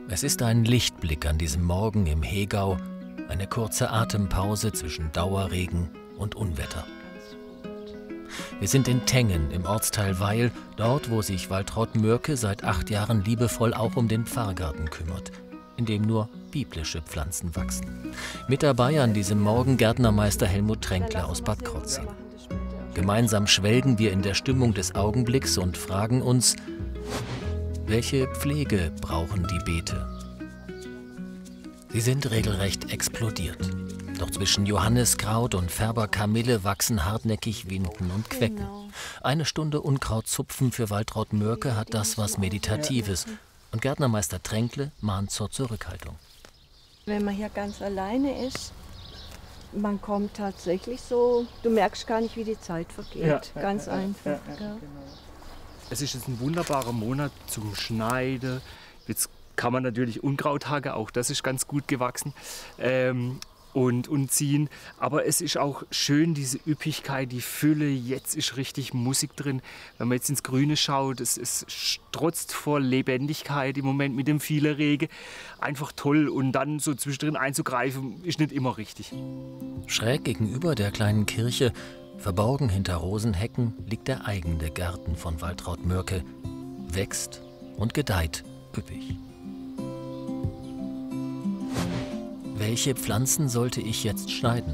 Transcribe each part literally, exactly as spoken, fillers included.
Es ist ein Lichtblick an diesem Morgen im Hegau, eine kurze Atempause zwischen Dauerregen und Unwetter. Wir sind in Tengen im Ortsteil Weil, dort, wo sich Waltraud Mörke seit acht Jahren liebevoll auch um den Pfarrgarten kümmert, in dem nur biblische Pflanzen wachsen. Mit dabei an diesem Morgen Gärtnermeister Helmut Tränkle aus Bad Krozing. Gemeinsam schwelgen wir in der Stimmung des Augenblicks und fragen uns, welche Pflege brauchen die Beete? Sie sind regelrecht explodiert. Doch zwischen Johanniskraut und Färberkamille wachsen hartnäckig Winden und Quecken. Eine Stunde Unkraut zupfen für Waltraud Mörke hat das was Meditatives. Und Gärtnermeister Tränkle mahnt zur Zurückhaltung. Wenn man hier ganz alleine ist, man kommt tatsächlich so, du merkst gar nicht, wie die Zeit vergeht. Ja, ganz ja, einfach. Ja, ja, ja. Genau. Es ist jetzt ein wunderbarer Monat zum Schneiden. Jetzt kann man natürlich Unkraut hacken, auch das ist ganz gut gewachsen. Ähm, und, und ziehen. Aber es ist auch schön, diese Üppigkeit, die Fülle. Jetzt ist richtig Musik drin. Wenn man jetzt ins Grüne schaut, es, es strotzt vor Lebendigkeit im Moment mit dem vielen Regen. Einfach toll. Und dann so zwischendrin einzugreifen, ist nicht immer richtig. Schräg gegenüber der kleinen Kirche, verborgen hinter Rosenhecken, liegt der eigene Garten von Waltraud Mörke. Wächst und gedeiht üppig. Welche Pflanzen sollte ich jetzt schneiden?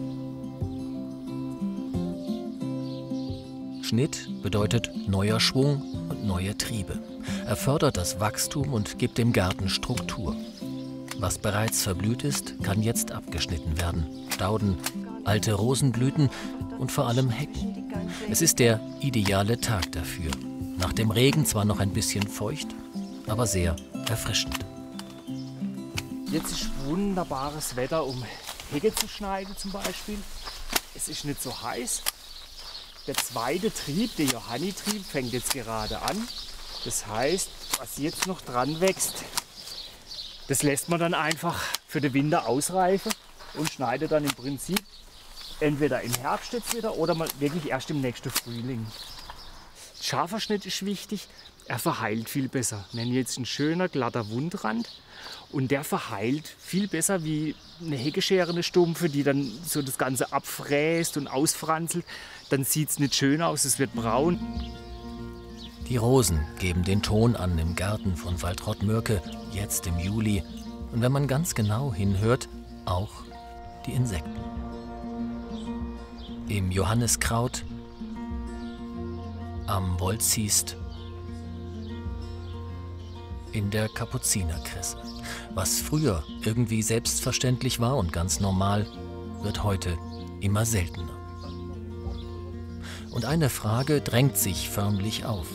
Schnitt bedeutet neuer Schwung und neue Triebe. Er fördert das Wachstum und gibt dem Garten Struktur. Was bereits verblüht ist, kann jetzt abgeschnitten werden. Stauden, alte Rosenblüten und vor allem Hecken. Es ist der ideale Tag dafür. Nach dem Regen zwar noch ein bisschen feucht, aber sehr erfrischend. Jetzt ist wunderbares Wetter, um Hecke zu schneiden zum Beispiel. Es ist nicht so heiß. Der zweite Trieb, der Johannitrieb, fängt jetzt gerade an. Das heißt, was jetzt noch dran wächst, das lässt man dann einfach für den Winter ausreifen und schneidet dann im Prinzip entweder im Herbst jetzt wieder oder mal wirklich erst im nächsten Frühling. Scharfer Schnitt ist wichtig, er verheilt viel besser. Wenn jetzt ein schöner, glatter Wundrand und der verheilt viel besser wie eine Heckeschere, eine stumpfe, die dann so das Ganze abfräst und ausfranzelt. Dann sieht es nicht schön aus, es wird braun. Die Rosen geben den Ton an im Garten von Waltraud Mörke, jetzt im Juli. Und wenn man ganz genau hinhört, auch die Insekten. Im Johanniskraut, am Wolziest, in der Kapuzinerkresse. Was früher irgendwie selbstverständlich war und ganz normal, wird heute immer seltener. Und eine Frage drängt sich förmlich auf.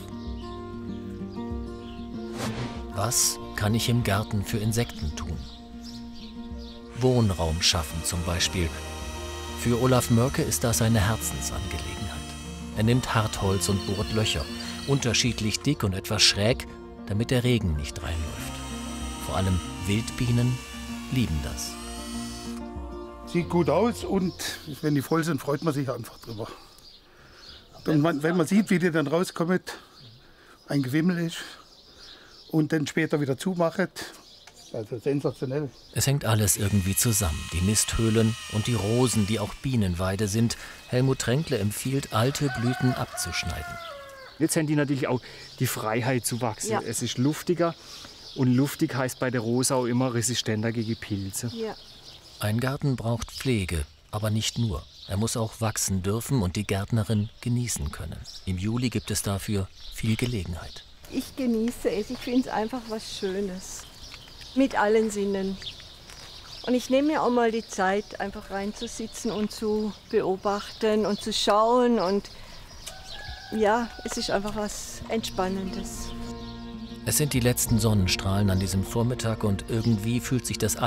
Was kann ich im Garten für Insekten tun? Wohnraum schaffen zum Beispiel. Für Olaf Mörke ist das eine Herzensangelegenheit. Er nimmt Hartholz und bohrt Löcher, unterschiedlich dick und etwas schräg, damit der Regen nicht reinläuft. Vor allem Wildbienen lieben das. Sieht gut aus und wenn die voll sind, freut man sich einfach drüber. Und man, wenn man sieht, wie die dann rauskommen, ein Gewimmel ist und dann später wieder zumacht, also sensationell. Es hängt alles irgendwie zusammen. Die Nisthöhlen und die Rosen, die auch Bienenweide sind. Helmut Tränkle empfiehlt, alte Blüten abzuschneiden. Jetzt haben die natürlich auch die Freiheit zu wachsen. Ja. Es ist luftiger und luftig heißt bei der Rose auch immer resistenter gegen Pilze. Ja. Ein Garten braucht Pflege, aber nicht nur. Er muss auch wachsen dürfen und die Gärtnerin genießen können. Im Juli gibt es dafür viel Gelegenheit. Ich genieße es, ich finde es einfach was Schönes. Mit allen Sinnen. Und ich nehme mir auch mal die Zeit, einfach reinzusitzen und zu beobachten und zu schauen. Und ja, es ist einfach was Entspannendes. Es sind die letzten Sonnenstrahlen an diesem Vormittag und irgendwie fühlt sich das